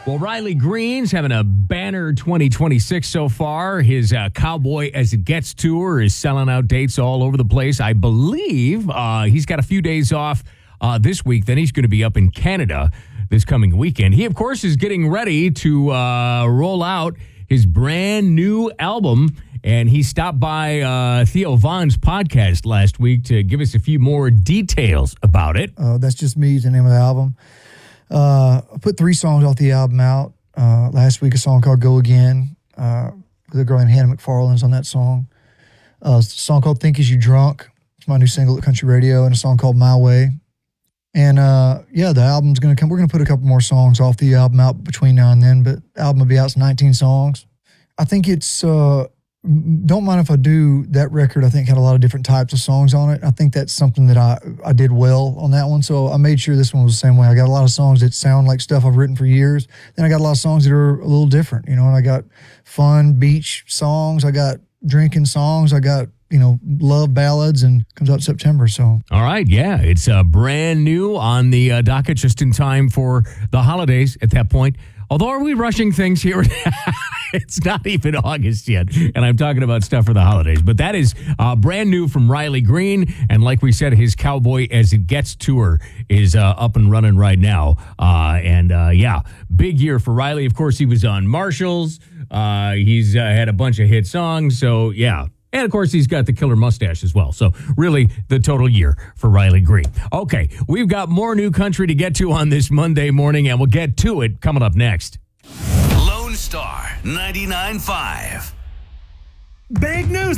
Well, Riley Green's having a banner 2026 so far. His Cowboy As It Gets tour is selling out dates all over the place. I believe he's got a few days off this week. Then he's going to be up in Canada this coming weekend. He, of course, is getting ready to roll out his brand new album. And he stopped by Theo Von's podcast last week to give us a few more details about it. That's Just Me is the name of the album. I put 3 songs off the album out. Last week, a song called Go Again, with a girl named Hannah McFarlane's on that song. A song called Think Is You Drunk. It's my new single at Country Radio, and a song called My Way. And the album's going to come. We're going to put a couple more songs off the album out between now and then, but the album will be out. It's 19 songs. I think it's... Don't Mind If I Do, that record, I think, had a lot of different types of songs on it. I think that's something that I did well on that one. So I made sure this one was the same way. I got a lot of songs that sound like stuff I've written for years. Then I got a lot of songs that are a little different, and I got fun beach songs. I got drinking songs. I got, love ballads, and it comes out in September. So. All right. Yeah. It's brand new on the docket just in time for the holidays at that point. Although, are we rushing things here? It's not even August yet, and I'm talking about stuff for the holidays. But that is brand new from Riley Green, and like we said, his Cowboy As It Gets tour is up and running right now. Big year for Riley. Of course, he was on Marshalls. He's had a bunch of hit songs, so yeah. And, of course, he's got the killer mustache as well. So, really, the total year for Riley Green. Okay, we've got more new country to get to on this Monday morning, and we'll get to it coming up next. Lone Star 99.5. Big news.